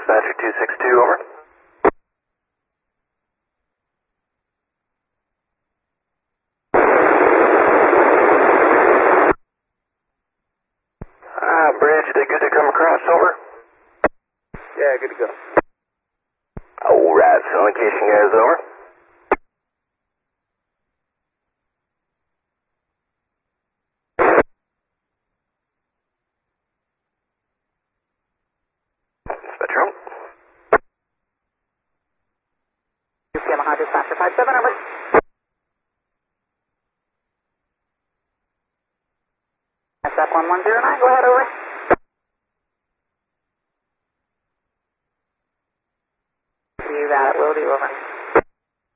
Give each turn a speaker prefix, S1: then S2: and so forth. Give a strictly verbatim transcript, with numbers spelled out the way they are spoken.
S1: Dispatcher two six two, over. Ah, bridge, they good to come across, over?
S2: Yeah, good to go.
S1: Alright, so location guys, over. Dispatcher home.
S3: Yamaha Dispatcher five seven, over. S F one one zero nine, go ahead, over.